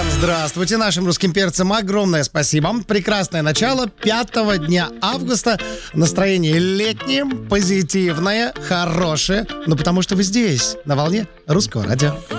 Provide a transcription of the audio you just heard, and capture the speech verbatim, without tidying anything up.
Здравствуйте, нашим русским перцам огромное спасибо. Прекрасное начало пятого дня августа. Настроение летнее, позитивное, хорошее. Ну, потому что вы здесь, на волне Русского радио.